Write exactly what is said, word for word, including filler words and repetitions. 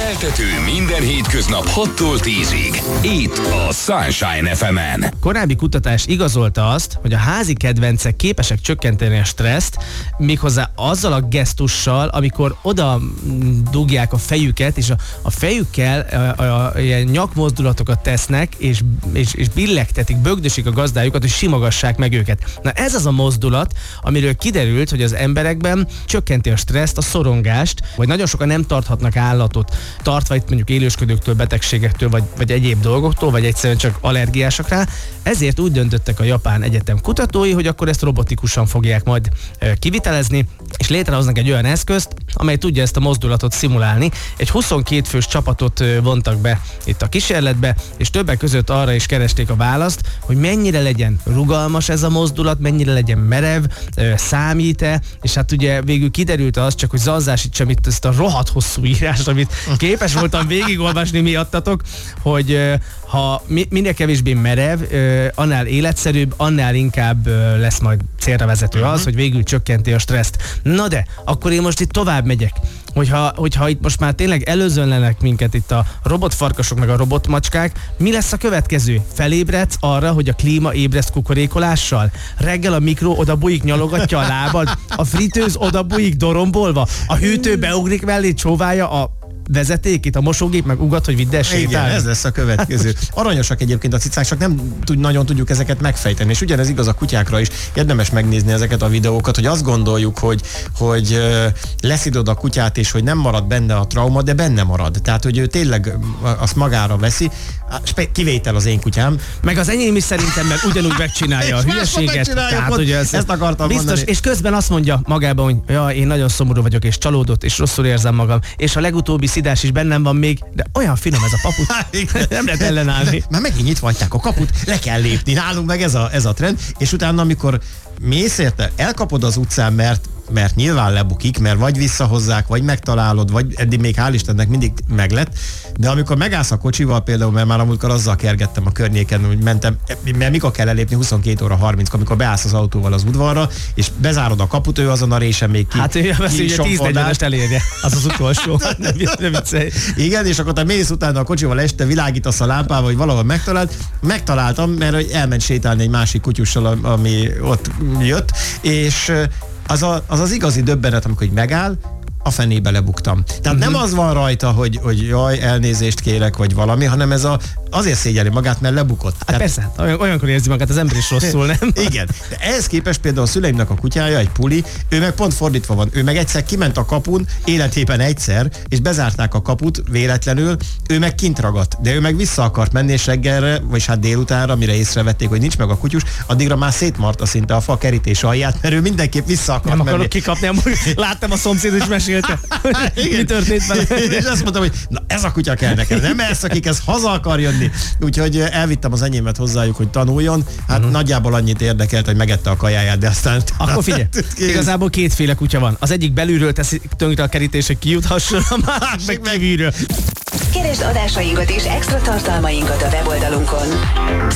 Keltető minden hétköznap hattól tízig. Itt a Sunshine ef emen. Korábbi kutatás igazolta azt, hogy a házi kedvencek képesek csökkenteni a stresszt, méghozzá azzal a gesztussal, amikor oda dugják a fejüket, és a, a fejükkel a, a, a, ilyen nyakmozdulatokat tesznek, és, és, és billegtetik, bögdösik a gazdájukat, hogy simogassák meg őket. Na ez az a mozdulat, amiről kiderült, hogy az emberekben csökkenti a stresszt, a szorongást, vagy nagyon sokan nem tarthatnak állatot, tartva itt mondjuk élősködőktől, betegségektől, vagy, vagy egyéb dolgoktól, vagy egyszerűen csak allergiásak rá. Ezért úgy döntöttek a japán egyetem kutatói, hogy akkor ezt robotikusan fogják majd e, kivitelezni, és létrehoznak egy olyan eszközt, amely tudja ezt a mozdulatot szimulálni. Egy huszonkét fős csapatot e, vontak be itt a kísérletbe, és többek között arra is keresték a választ, hogy mennyire legyen rugalmas ez a mozdulat, mennyire legyen merev, e, számít-e, és hát ugye végül kiderült az, csak hogy zazzásítsam itt ezt a rohadt hosszú írást, amit képes voltam végigolvasni miattatok, hogy ha minél kevésbé merev, annál életszerűbb, annál inkább lesz majd célra vezető az, hogy végül csökkenti a stresszt. Na de, akkor én most itt tovább megyek. Hogyha, hogyha itt most már tényleg előzönlenek minket itt a robotfarkasok meg a robotmacskák, mi lesz a következő? Felébredsz arra, hogy a klíma ébreszt kukorékolással? Reggel a mikro oda bujik, nyalogatja a lábad? A fritőz oda bujik dorombolva? A hűtő beugrik mellé, csóválja a vezetékét, a mosógép meg ugat, hogy vidd el sétálni. Igen, ez lesz a következő. Aranyosak egyébként a cicák, csak nem tud, nagyon tudjuk ezeket megfejteni, és ugyanez igaz a kutyákra is. Érdemes megnézni ezeket a videókat, hogy azt gondoljuk, hogy, hogy uh, leszidod a kutyát, és hogy nem marad benne a trauma, de benne marad. Tehát, hogy ő tényleg azt magára veszi. Kivétel az én kutyám. Meg az enyém is szerintem, mert ugyanúgy megcsinálja a hülyeséget. Tehát, hogy ez, ezt akartam biztos, mondani. És közben azt mondja magában, hogy ja, én nagyon szomorú vagyok, és csalódott, és rosszul érzem magam, és a legutóbbi szidás is bennem van még, de olyan finom ez a paput, nem lehet ellenállni. Már megint nyitva hagyták a kaput, le kell lépni. Nálunk meg ez a, ez a trend, és utána, amikor mész érte, elkapod az utcán, mert mert nyilván lebukik, mert vagy visszahozzák, vagy megtalálod, vagy eddig még hál' Istennek mindig meglett, de amikor megállsz a kocsival például, mert már amúgykor azzal kergettem a környéken, hogy mentem, mert mikor kell elépni huszonkettő óra harminc, amikor beállsz az autóval az udvarra, és bezárod a kaput, ő azon a résen még ki. Hát ő veszi, hogy a tíz negyvenest elérje, az az utolsó. nem, nem viccelj. Igen, és akkor te mész utána a kocsival este, világítasz a lámpával, hogy valahol megtaláld. Megtaláltam, mert elment sétálni egy másik kutyussal, ami ott jött, és Az, a, az az igazi döbbenet, amikor így megáll, a fenébe lebuktam. Tehát uh-huh. nem az van rajta, hogy, hogy jaj, elnézést kérek, vagy valami, hanem ez a, azért szégyeli magát, mert lebukott. Hát Tehát, persze, olyan, olyankor érzi magát az ember is rosszul, nem? Igen. De ehhez képest például a szüleimnek a kutyája, egy puli, ő meg pont fordítva van. Ő meg egyszer kiment a kapun, életében egyszer, és bezárták a kaput véletlenül, ő meg kint ragadt. De ő meg vissza akart menni, és reggelre, vagy hát délutánra, mire észrevették, hogy nincs meg a kutyus, addigra már szétmarta szinte a fa kerítés alját, mert ő mindenképp vissza akart nem menni. akarok kikapni, láttam a szomszéd is mesélte. Mi történt vele? És azt mondtam, hogy na ez a kutya kell nekem, nem ez, akik ez haza akar jönni. Úgyhogy elvittem az enyémet hozzájuk, hogy tanuljon. Hát uh-huh. nagyjából annyit érdekelt, hogy megette a kajáját, de aztán... Akkor figyelj, igazából kétféle kutya van. Az egyik belülről teszi tönkre a kerítés, hogy kijuthasson, a másik meg kívülről. Keresd adásainkat és extra tartalmainkat a weboldalunkon.